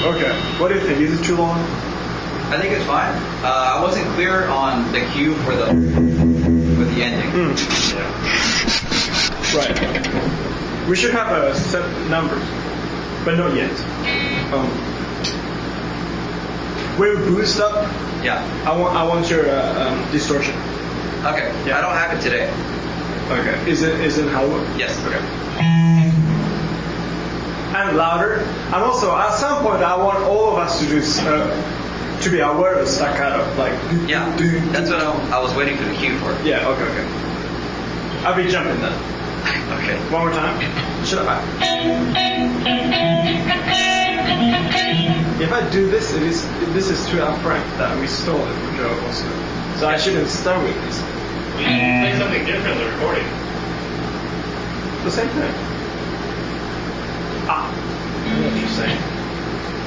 Okay. What do you think? Is it too long? I think it's fine. I wasn't clear on the cue for the ending. Yeah. Right. We should have a set numbers, but not yet. We'll boost up. Yeah. I want your distortion. Okay. Yeah. I don't have it today. Okay. Is it how? Yes. Okay. And louder. And also, at some point, I want all of us to do to be aware of staccato, like. Yeah. That's what I was waiting for the cue for. Yeah. Okay. I'll be jumping then. Okay. One more time. Should I? If I do this, this is too upfront that we stole it from Joe also. So I shouldn't start with this. Well, you can play something different in the recording. The same thing.